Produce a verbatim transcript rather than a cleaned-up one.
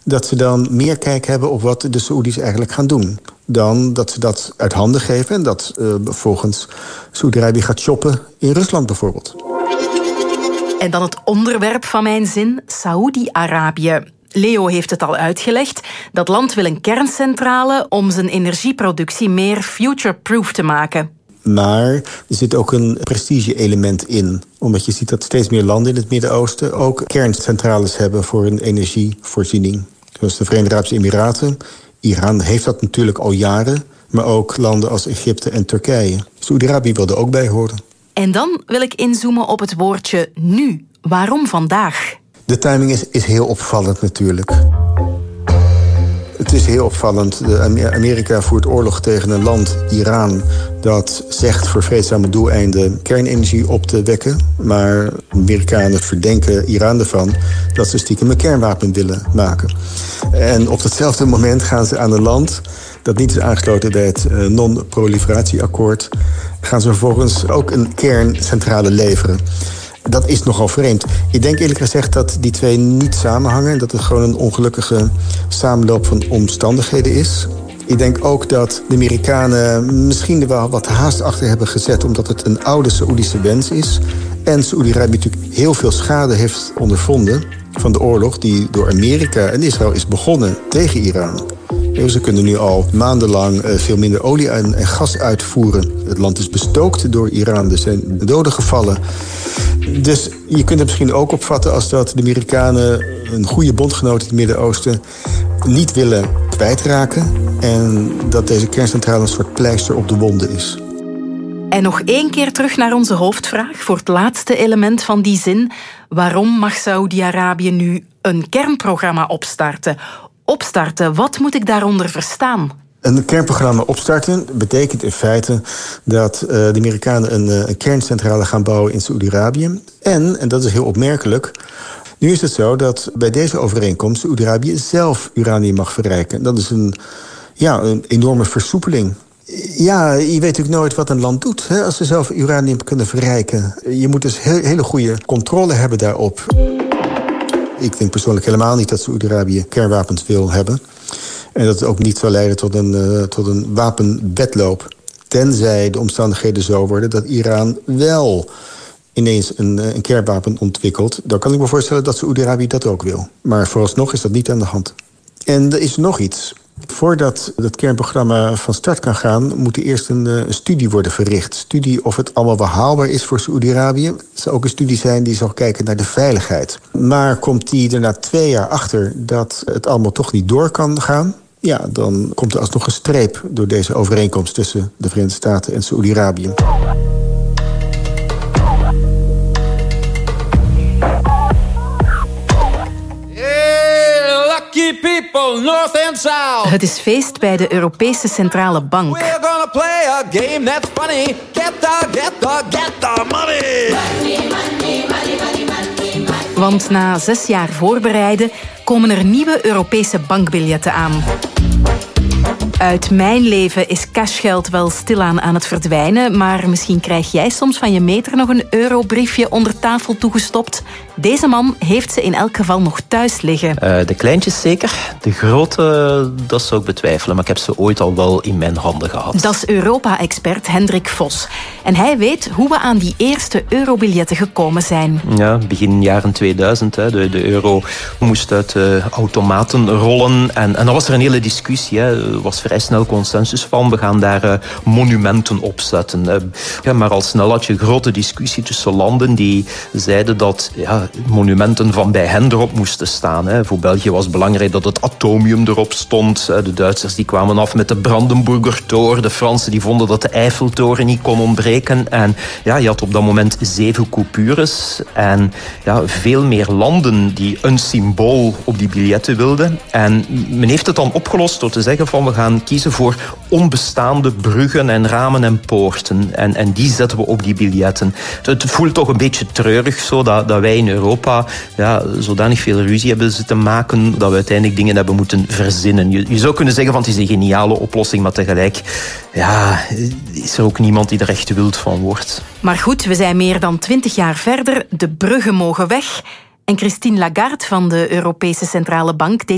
dat ze dan meer kijk hebben op wat de Saoedi's eigenlijk gaan doen. Dan dat ze dat uit handen geven en dat uh, volgens Saoedi-Arabië gaat shoppen in Rusland bijvoorbeeld. En dan het onderwerp van mijn zin, Saoedi-Arabië. Leo heeft het al uitgelegd. Dat land wil een kerncentrale om zijn energieproductie meer future-proof te maken. Maar er zit ook een prestige-element in. Omdat je ziet dat steeds meer landen in het Midden-Oosten ook kerncentrales hebben voor hun energievoorziening. Zoals de Verenigde Arabische Emiraten. Iran heeft dat natuurlijk al jaren. Maar ook landen als Egypte en Turkije. Saoedi-Arabië wil er ook bij horen. En dan wil ik inzoomen op het woordje nu. Waarom vandaag? De timing is, is heel opvallend natuurlijk. Het is heel opvallend. Amerika voert oorlog tegen een land, Iran, dat zegt voor vreedzame doeleinden kernenergie op te wekken. Maar Amerikanen verdenken Iran ervan dat ze stiekem een kernwapen willen maken. En op datzelfde moment gaan ze aan een land dat niet is aangesloten bij het non-proliferatieakkoord, gaan ze vervolgens ook een kerncentrale leveren. Dat is nogal vreemd. Ik denk eerlijk gezegd dat die twee niet samenhangen. Dat het gewoon een ongelukkige samenloop van omstandigheden is. Ik denk ook dat de Amerikanen misschien er wel wat haast achter hebben gezet, omdat het een oude Saoedische wens is. En Saoedi-Arabië natuurlijk heel veel schade heeft ondervonden van de oorlog die door Amerika en Israël is begonnen tegen Iran. Ze kunnen nu al maandenlang veel minder olie en gas uitvoeren. Het land is bestookt door Iran. Er zijn doden gevallen. Dus je kunt het misschien ook opvatten als dat de Amerikanen een goede bondgenoot in het Midden-Oosten niet willen kwijtraken. En dat deze kerncentrale een soort pleister op de wonden is. En nog één keer terug naar onze hoofdvraag voor het laatste element van die zin. Waarom mag Saoedi-Arabië nu een kernprogramma opstarten? Opstarten, wat moet ik daaronder verstaan? Een kernprogramma opstarten betekent in feite dat uh, de Amerikanen een, uh, een kerncentrale gaan bouwen in Saoedi-Arabië. En, en dat is heel opmerkelijk, nu is het zo dat bij deze overeenkomst Saoedi-Arabië zelf uranium mag verrijken. Dat is een, ja, een enorme versoepeling. Ja, je weet natuurlijk nooit wat een land doet, hè, als ze zelf uranium kunnen verrijken. Je moet dus heel, hele goede controle hebben daarop. Ik denk persoonlijk helemaal niet dat Saoedi-Arabië kernwapens wil hebben. En dat het ook niet zal leiden tot een, uh, tot een wapenwedloop. Tenzij de omstandigheden zo worden dat Iran wel ineens een, een kernwapen ontwikkelt. Dan kan ik me voorstellen dat Saoedi-Arabië dat ook wil. Maar vooralsnog is dat niet aan de hand. En er is nog iets. Voordat het kernprogramma van start kan gaan, moet er eerst een, een studie worden verricht. Studie of het allemaal wel haalbaar is voor Saoedi-Arabië. Het zou ook een studie zijn die zal kijken naar de veiligheid. Maar komt die er na twee jaar achter dat het allemaal toch niet door kan gaan, ja, dan komt er alsnog een streep door deze overeenkomst tussen de Verenigde Staten en Saoedi-Arabië. People, north and south. Het is feest bij de Europese Centrale Bank. We're gonna play a game that's funny. Get the, get the, get the money. Money, money, money, money, money, money. Want na zes jaar voorbereiden komen er nieuwe Europese bankbiljetten aan. Uit mijn leven is cashgeld wel stilaan aan het verdwijnen, maar misschien krijg jij soms van je meter nog een eurobriefje onder tafel toegestopt. Deze man heeft ze in elk geval nog thuis liggen. Uh, de kleintjes zeker. De grote, dat zou ik betwijfelen, maar ik heb ze ooit al wel in mijn handen gehad. Dat is Europa-expert Hendrik Vos. En hij weet hoe we aan die eerste eurobiljetten gekomen zijn. Ja, begin jaren tweeduizend. Hè. De, de euro moest uit uh, automaten rollen. En, en dan was er een hele discussie. Hè. Er was vrij snel consensus van. We gaan daar uh, monumenten op zetten. Uh, ja, maar al snel had je een grote discussie tussen landen die zeiden dat ja, monumenten van bij hen erop moesten staan. Hè. Voor België was het belangrijk dat het atomium erop stond. De Duitsers die kwamen af met de Brandenburger Tor. De Fransen die vonden dat de Eiffeltoren niet kon ontbreken. En ja, je had op dat moment zeven coupures. En ja, veel meer landen die een symbool op die biljetten wilden. En men heeft het dan opgelost door te zeggen van we gaan kiezen voor onbestaande bruggen en ramen en poorten. En, en die zetten we op die biljetten. Het voelt toch een beetje treurig zo dat, dat wij in Europa ja, zodanig veel ruzie hebben zitten maken dat we uiteindelijk dingen hebben moeten verzinnen. Je, je zou kunnen zeggen van het is een geniale oplossing, maar tegelijk ja, is er ook niemand die er echt wild van wordt. Maar goed, we zijn meer dan twintig jaar verder. De bruggen mogen weg. En Christine Lagarde van de Europese Centrale Bank deed